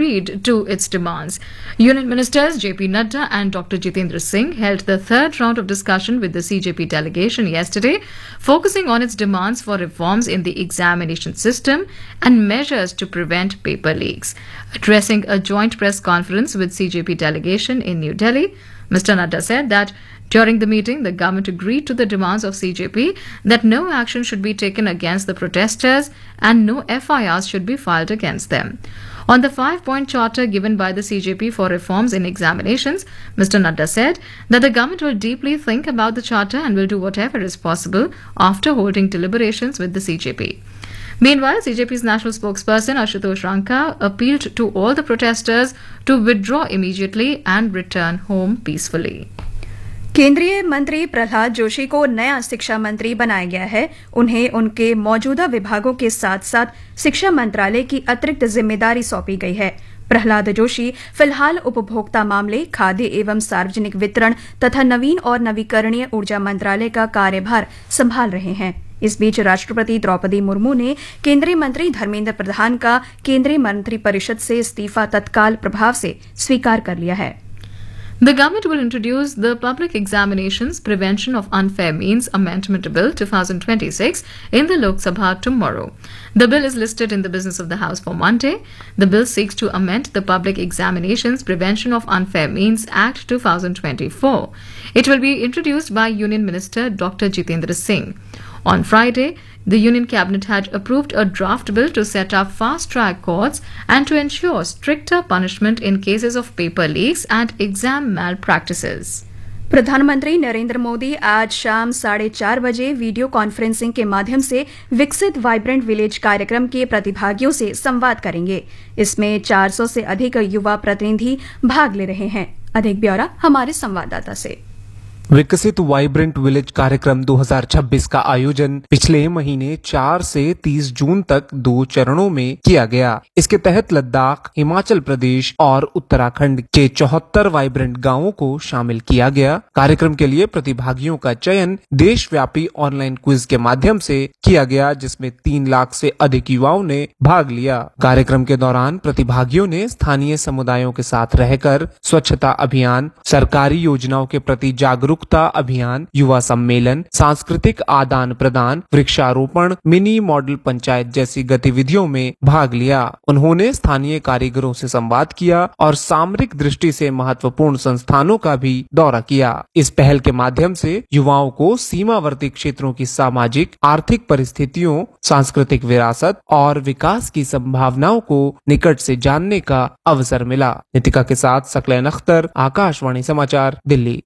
agreed to its demands. Union Ministers JP Nadda and Dr. Jitendra Singh held the third round of discussion with the CJP delegation yesterday, focusing on its demands for reforms in the examination system and measures to prevent paper leaks. Addressing a joint press conference with CJP delegation in New Delhi, Mr. Nadda said that during the meeting, the government agreed to the demands of CJP that no action should be taken against the protesters and no FIRs should be filed against them. On the 5-point charter given by the CJP for reforms in examinations, Mr. Nadda said that the government will deeply think about the charter and will do whatever is possible after holding deliberations with the CJP. Meanwhile, CJP's national spokesperson Ashutosh Ranka appealed to all the protesters to withdraw immediately and return home peacefully. केंद्रीय मंत्री प्रहलाद जोशी को नया शिक्षा मंत्री बनाया गया है। उन्हें उनके मौजूदा विभागों के साथ साथ शिक्षा मंत्रालय की अतिरिक्त जिम्मेदारी सौंपी गई है। प्रहलाद जोशी फिलहाल उपभोक्ता मामले, खाद्य एवं सार्वजनिक वितरण तथा नवीन और नवीकरणीय ऊर्जा मंत्रालय का कार्यभार संभाल रहे हैं। इस बीच राष्ट्रपति द्रौपदी मुर्मू ने केंद्रीय मंत्री धर्मेंद्र प्रधान का केंद्रीय मंत्रिपरिषद से इस्तीफा तत्काल प्रभाव से स्वीकार कर लिया है। The government will introduce the Public Examinations Prevention of Unfair Means Amendment Bill 2026 in the Lok Sabha tomorrow. The bill is listed in the business of the House for Monday. The bill seeks to amend the Public Examinations Prevention of Unfair Means Act 2024. It will be introduced by Union Minister Dr. Jitendra Singh. On Friday, the Union Cabinet had approved a draft bill to set up fast-track courts and to ensure stricter punishment in cases of paper leaks and exam malpractices. प्रधानमंत्री नरेंद्र मोदी आज शाम 4:30 बजे video conferencing के माध्यम से विकसित vibrant village कार्यक्रम के प्रतिभागियों से संवाद करेंगे। इसमें 400 से अधिक युवा प्रतिनिधि भाग ले रहे हैं। अधिक ब्यौरा हमारे संवाददाता से। विकसित वाइब्रेंट विलेज कार्यक्रम 2026 का आयोजन पिछले महीने 4 से 30 जून तक 2 चरणों में किया गया। इसके तहत लद्दाख, हिमाचल प्रदेश और उत्तराखंड के 74 वाइब्रेंट गांवों को शामिल किया गया। कार्यक्रम के लिए प्रतिभागियों का चयन देशव्यापी ऑनलाइन क्विज के माध्यम से किया गया, जिसमें 3 लाख से अधिक युवाओं ने भाग लिया। कार्यक्रम के दौरान प्रतिभागियों ने स्थानीय समुदायों के साथ रहकर स्वच्छता अभियान, सरकारी योजनाओं के प्रति जागरूकता अभियान, युवा सम्मेलन, सांस्कृतिक आदान प्रदान, वृक्षारोपण, मिनी मॉडल पंचायत जैसी गतिविधियों में भाग लिया। उन्होंने स्थानीय कारीगरों से संवाद किया और सामरिक दृष्टि से महत्वपूर्ण संस्थानों का भी दौरा किया। इस पहल के माध्यम से युवाओं को सीमावर्ती क्षेत्रों की सामाजिक आर्थिक परिस्थितियों, सांस्कृतिक विरासत और विकास की संभावनाओं को निकट से जानने का अवसर मिला। नितिका के साथ सकलैन अख्तर, आकाशवाणी समाचार, दिल्ली।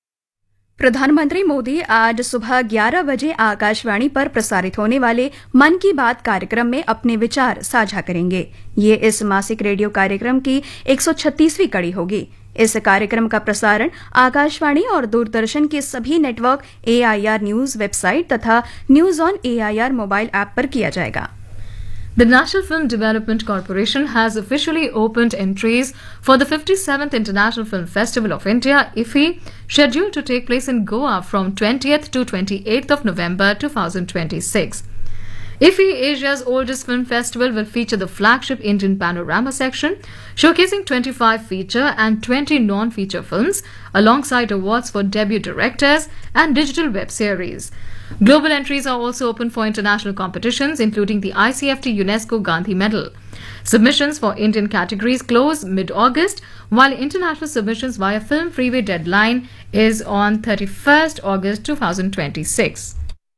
प्रधानमंत्री मोदी आज सुबह 11 बजे आकाशवाणी पर प्रसारित होने वाले मन की बात कार्यक्रम में अपने विचार साझा करेंगे। ये इस मासिक रेडियो कार्यक्रम की 136वीं कड़ी होगी। इस कार्यक्रम का प्रसारण आकाशवाणी और दूरदर्शन के सभी नेटवर्क, AIR न्यूज वेबसाइट तथा news on AIR mobile app पर किया जाएगा। The National Film Development Corporation has officially opened entries for the 57th International Film Festival of India, IFFI, scheduled to take place in Goa from 20th to 28th of November 2026. IFFI, Asia's oldest film festival, will feature the flagship Indian Panorama section, showcasing 25 feature and 20 non-feature films, alongside awards for debut directors and digital web series. Global entries are also open for international competitions, including the ICFT UNESCO Gandhi Medal. Submissions for Indian categories close mid-August, while international submissions via Film Freeway deadline is on 31st August 2026.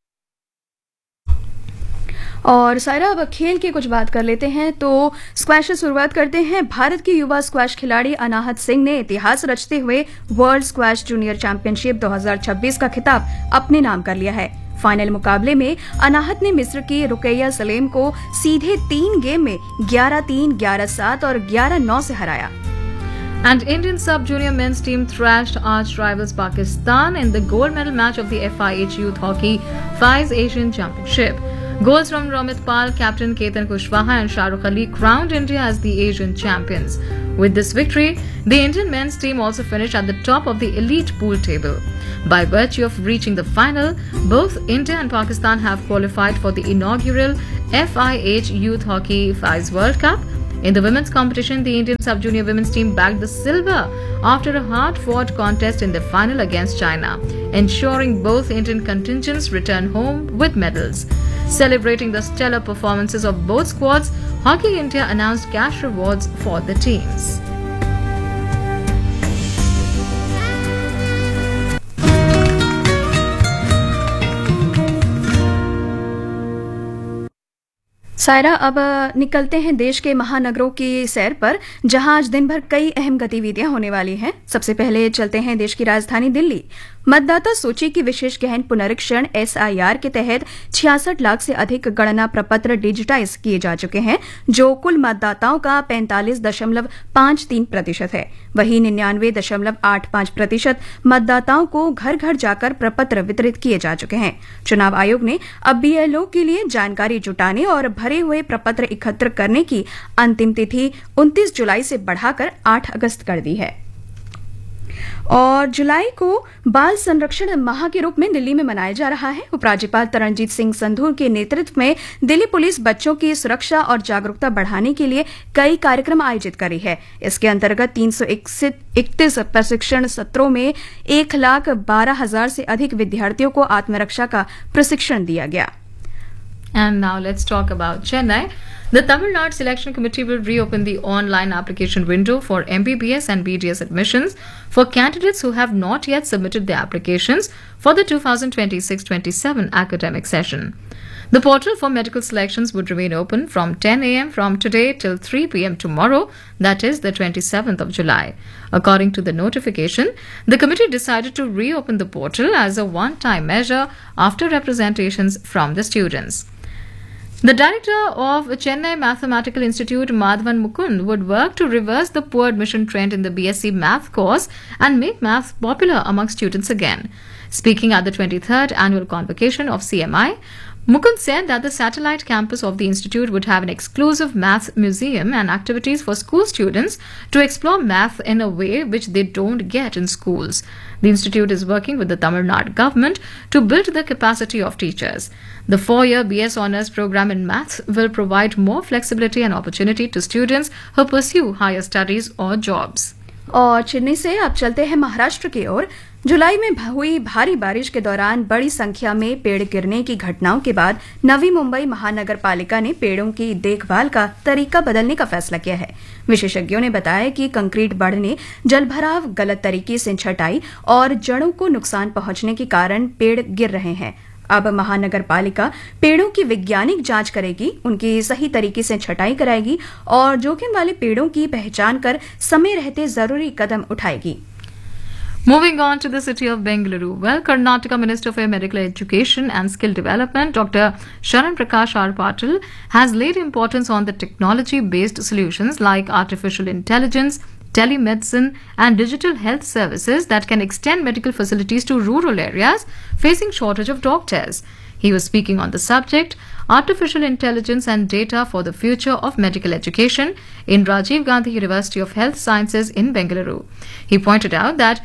और सायरा, अब खेल की कुछ बात कर लेते हैं। तो स्क्वैश से शुरुआत करते हैं। भारत की युवा स्क्वैश खिलाड़ी अनाहत सिंह ने इतिहास रचते हुए वर्ल्ड स्क्वैश जूनियर चैंपियनशिप 2026 का खिताब अपने नाम कर लिया है। फाइनल मुकाबले में अनाहत ने मिस्र की रुकैया सलेम को सीधे 3 गेम में 11-3, 11-7 और 11-9 से हराया। And Indian sub-junior men's team thrashed arch rivals Pakistan in the gold medal match of the FIH Youth Hockey 5 Asian Championship. Goals from Romit Pal, captain Ketan Kushwaha and Shahrukh Ali crowned India as the Asian champions. With this victory, the Indian men's team also finished at the top of the elite pool table. By virtue of reaching the final, both India and Pakistan have qualified for the inaugural FIH Youth Hockey 5 World Cup. In the women's competition, the Indian sub-junior women's team bagged the silver after a hard-fought contest in the final against China, ensuring both Indian contingents return home with medals. Celebrating the stellar performances of both squads, Hockey India announced cash rewards for the teams. Saira, अब निकलते हैं देश के महानगरों की सैर पर, जहां आज दिन भर कई अहम गतिविधियां होने वाली हैं। सबसे पहले चलते हैं देश की राजधानी दिल्ली। मतदाता सूची की विशेष गहन पुनरीक्षण SIR के तहत 66 लाख से अधिक गणना प्रपत्र डिजिटाइज किए जा चुके हैं, जो कुल मतदाताओं का 45.53% है। वहीं 99.85% मतदाताओं को घर घर जाकर प्रपत्र वितरित किए जा चुके हैं। चुनाव आयोग ने अब BLO के लिए जानकारी जुटाने और भरे हुए प्रपत्र एकत्र करने की अंतिम तिथि 29 जुलाई से बढ़ाकर 8 अगस्त कर दी है। और जुलाई को बाल संरक्षण माह के रूप में दिल्ली में मनाया जा रहा है। उपराज्यपाल तरनजीत सिंह संधू के नेतृत्व में दिल्ली पुलिस बच्चों की सुरक्षा और जागरूकता बढ़ाने के लिए कई कार्यक्रम आयोजित कर रही है। इसके अंतर्गत 331 प्रशिक्षण सत्रों में 1,12,000 से अधिक विद्यार्थियों को आत्मरक्षा का प्रशिक्षण दिया गया। And now let's talk about Chennai. The Tamil Nadu Selection Committee will reopen the online application window for MBBS and BDS admissions for candidates who have not yet submitted their applications for the 2026-27 academic session. The portal for medical selections would remain open from 10 a.m. from today till 3 p.m. tomorrow, that is the 27th of July. According to the notification, the committee decided to reopen the portal as a one-time measure after representations from the students. The director of Chennai Mathematical Institute, Madhavan Mukund, would work to reverse the poor admission trend in the BSc Math course and make math popular among students again. Speaking at the 23rd annual convocation of CMI, Mukund said that the satellite campus of the institute would have an exclusive math museum and activities for school students to explore math in a way which they don't get in schools. The institute is working with the Tamil Nadu government to build the capacity of teachers. The 4-year BS Honours program in maths will provide more flexibility and opportunity to students who pursue higher studies or jobs. और चेन्नई से अब चलते हैं महाराष्ट्र की ओर। जुलाई में हुई भारी बारिश के दौरान बड़ी संख्या में पेड़ गिरने की घटनाओं के बाद नवी मुंबई महानगर पालिका ने पेड़ों की देखभाल का तरीका बदलने का फैसला किया है। विशेषज्ञों ने बताया कि कंक्रीट बढ़ने, जलभराव, गलत तरीके से छटाई और जड़ों को नुकसान पहुंचने के कारण पेड़ गिर रहे हैं। अब महानगर पालिका पेड़ों की वैज्ञानिक जांच करेगी, उनकी सही तरीके से छटाई कराएगी और जोखिम वाले पेड़ों की पहचान कर समय रहते जरूरी कदम उठाएगी। Moving on to the city of Bengaluru, well, Karnataka Minister for Medical Education and Skill Development, Dr. Sharan Prakash R. Patil, has laid importance on the technology-based solutions like artificial intelligence, telemedicine, and digital health services that can extend medical facilities to rural areas facing shortage of doctors. He was speaking on the subject, Artificial Intelligence and Data for the Future of Medical Education, in Rajiv Gandhi University of Health Sciences in Bengaluru. He pointed out that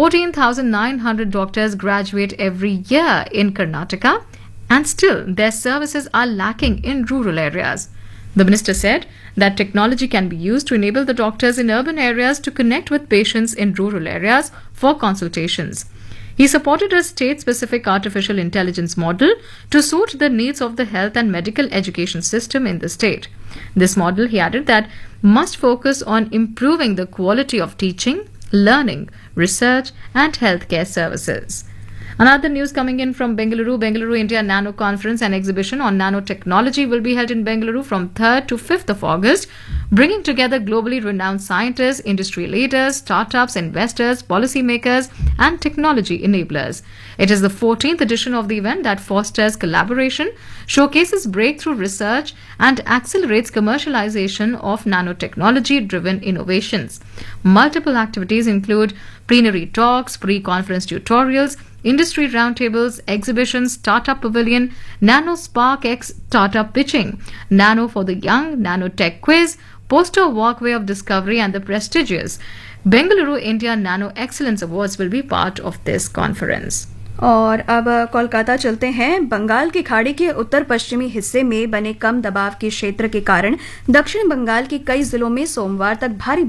14,900 doctors graduate every year in Karnataka, and still their services are lacking in rural areas. The minister said that technology can be used to enable the doctors in urban areas to connect with patients in rural areas for consultations. He supported a state-specific artificial intelligence model to suit the needs of the health and medical education system in the state. This model, he added, that must focus on improving the quality of teaching, learning, research, and healthcare services. Another news coming in from Bengaluru, Bengaluru India Nano Conference and Exhibition on Nanotechnology will be held in Bengaluru from 3rd to 5th of August, bringing together globally renowned scientists, industry leaders, startups, investors, policymakers, and technology enablers. It is the 14th edition of the event that fosters collaboration, showcases breakthrough research, and accelerates commercialization of nanotechnology-driven innovations. Multiple activities include plenary talks, pre-conference tutorials, industry roundtables, exhibitions, startup pavilion, Nano Spark X startup pitching, Nano for the Young, Nanotech quiz, poster walkway of discovery, and the prestigious Bengaluru India Nano Excellence Awards will be part of this conference. और अब कोलकाता चलते हैं। बंगाल की खाड़ी के उत्तर पश्चिमी हिस्से में बने कम दबाव के क्षेत्र के कारण दक्षिण बंगाल के कई जिलों में सोमवार तक भारी